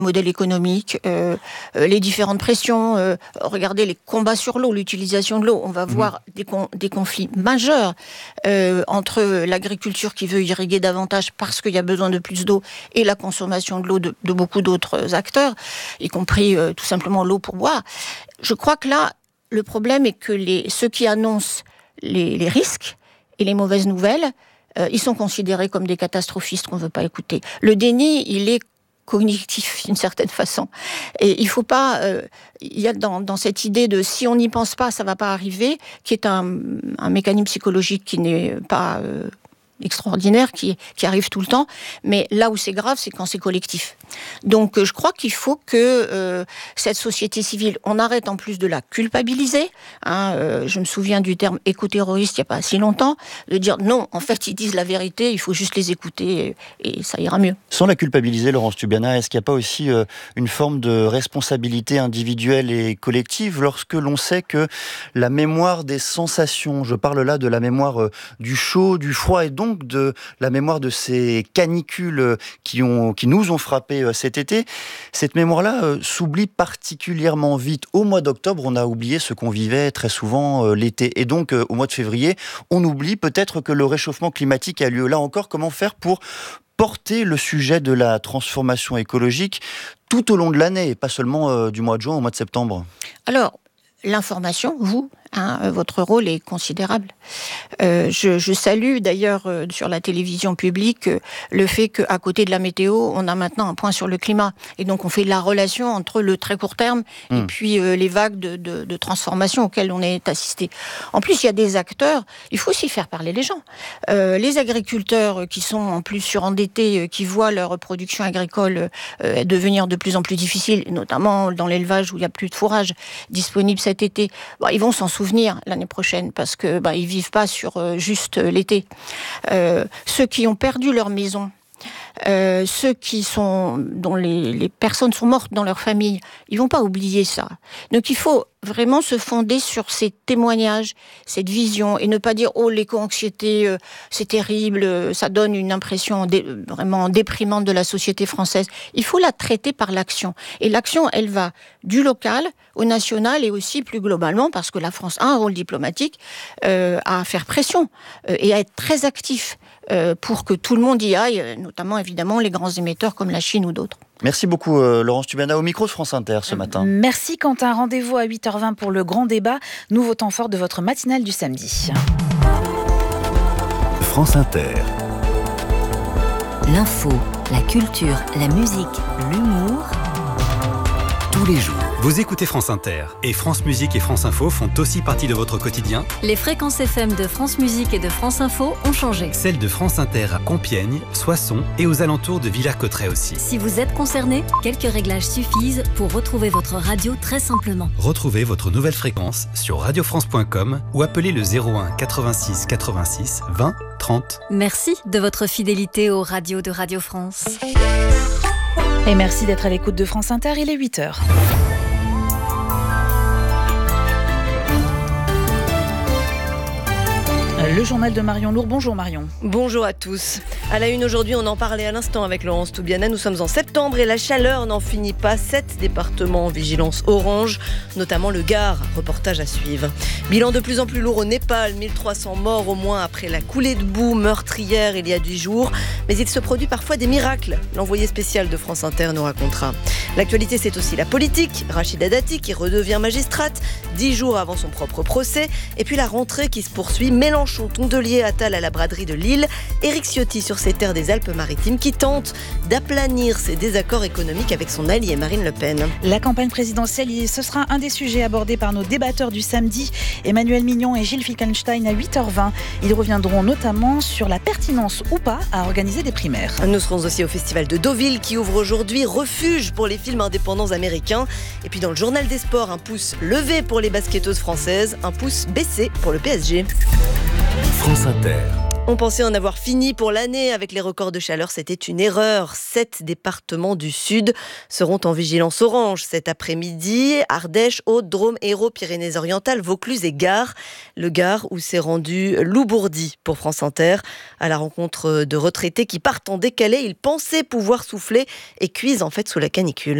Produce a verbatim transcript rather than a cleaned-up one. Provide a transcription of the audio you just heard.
modèle économique, euh, euh, les différentes pressions, euh, regardez les combats sur l'eau, l'utilisation de l'eau, on va voir mmh. des, con- des conflits majeurs euh, entre l'agriculture qui veut irriguer davantage parce qu'il y a besoin de plus d'eau et la consommation de l'eau de, de beaucoup d'autres acteurs, y compris euh, tout simplement l'eau pour boire. Je crois que là, le problème est que les, ceux qui annoncent les, les risques et les mauvaises nouvelles, euh, ils sont considérés comme des catastrophistes qu'on ne veut pas écouter. Le déni, il est cognitif d'une certaine façon. Et il faut pas... Euh, il y a dans, dans cette idée de si on n'y pense pas, ça ne va pas arriver, qui est un, un mécanisme psychologique qui n'est pas... Euh, extraordinaire, qui, qui arrive tout le temps, mais là où c'est grave, c'est quand c'est collectif. Donc je crois qu'il faut que euh, cette société civile, on arrête en plus de la culpabiliser, hein, euh, je me souviens du terme éco-terroriste il n'y a pas si longtemps, de dire non, en fait ils disent la vérité, il faut juste les écouter et, et ça ira mieux. Sans la culpabiliser, Laurence Tubiana, est-ce qu'il n'y a pas aussi euh, une forme de responsabilité individuelle et collective lorsque l'on sait que la mémoire des sensations, je parle là de la mémoire euh, du chaud, du froid et donc de la mémoire de ces canicules qui, ont, qui nous ont frappés cet été, cette mémoire-là euh, s'oublie particulièrement vite. Au mois d'octobre, on a oublié ce qu'on vivait très souvent euh, l'été. Et donc, euh, au mois de février, on oublie peut-être que le réchauffement climatique a lieu. Là encore, comment faire pour porter le sujet de la transformation écologique tout au long de l'année, et pas seulement euh, du mois de juin au mois de septembre? Alors, l'information, vous, hein, votre rôle est considérable. Euh, je, je salue d'ailleurs euh, sur la télévision publique euh, le fait qu'à côté de la météo, on a maintenant un point sur le climat. Et donc on fait la relation entre le très court terme mmh. et puis euh, les vagues de, de, de transformation auxquelles on est assisté. En plus, il y a des acteurs, il faut aussi faire parler les gens. Euh, les agriculteurs qui sont en plus surendettés, euh, qui voient leur production agricole euh, devenir de plus en plus difficile, notamment dans l'élevage où il n'y a plus de fourrage disponible cet été, bon, ils vont s'en souvenir l'année prochaine parce que bah, ils vivent pas sur euh, juste euh, l'été. Euh, ceux qui ont perdu leur maison, euh, ceux qui sont dont les, les personnes sont mortes dans leur famille, ils vont pas oublier ça. Donc il faut vraiment se fonder sur ces témoignages, cette vision, et ne pas dire « Oh, l'éco-anxiété, euh, c'est terrible, euh, ça donne une impression dé- vraiment déprimante de la société française ». Il faut la traiter par l'action. Et l'action, elle va du local au national et aussi plus globalement, parce que la France a un rôle diplomatique, euh, à faire pression euh, et à être très actif euh, pour que tout le monde y aille, notamment évidemment les grands émetteurs comme la Chine ou d'autres. Merci beaucoup euh, Laurence Tubiana au micro de France Inter ce matin. Merci Quentin, rendez-vous à huit heures vingt pour le grand débat, nouveau temps fort de votre matinale du samedi. France Inter. L'info, la culture, la musique, l'humour. Tous les jours. Vous écoutez France Inter et France Musique et France Info font aussi partie de votre quotidien. Les fréquences F M de France Musique et de France Info ont changé. Celles de France Inter à Compiègne, Soissons et aux alentours de Villers-Cotterêts aussi. Si vous êtes concerné, quelques réglages suffisent pour retrouver votre radio très simplement. Retrouvez votre nouvelle fréquence sur radiofrance point com ou appelez le zéro un quatre-vingt-six quatre-vingt-six vingt trente. Merci de votre fidélité aux radios de Radio France. Et merci d'être à l'écoute de France Inter, il est huit heures. Le journal de Marion Lourd. Bonjour Marion. Bonjour à tous. À la une aujourd'hui, on en parlait à l'instant avec Laurence Tubiana. Nous sommes en septembre et la chaleur n'en finit pas. Sept départements en vigilance orange, notamment le Gard. Reportage à suivre. Bilan de plus en plus lourd au Népal. mille trois cents morts au moins après la coulée de boue meurtrière il y a dix jours. Mais il se produit parfois des miracles. L'envoyé spécial de France Inter nous racontera. L'actualité, c'est aussi la politique. Rachida Dati qui redevient magistrate dix jours avant son propre procès. Et puis la rentrée qui se poursuit. Mélenchon, Tondelier, Attal à la braderie de Lille. Éric Ciotti sur ses terres des Alpes-Maritimes qui tente d'aplanir ses désaccords économiques avec son allié Marine Le Pen. La campagne présidentielle, ce sera un des sujets abordés par nos débatteurs du samedi. Emmanuel Mignon et Gilles Finkelstein à huit heures vingt. Ils reviendront notamment sur la pertinence ou pas à organiser des primaires. Nous serons aussi au festival de Deauville qui ouvre aujourd'hui, refuge pour les films indépendants américains. Et puis dans le journal des sports, un pouce levé pour les basketteuses françaises, un pouce baissé pour le P S G. France Inter. On pensait en avoir fini pour l'année avec les records de chaleur. C'était une erreur. Sept départements du Sud seront en vigilance orange cet après-midi. Ardèche, Haute, Drôme, Hérault, Pyrénées-Orientales, Vaucluse et Gard. Le Gard où s'est rendu Lou Bourdi pour France Inter. À la rencontre de retraités qui partent en décalé. Ils pensaient pouvoir souffler et cuisent en fait sous la canicule.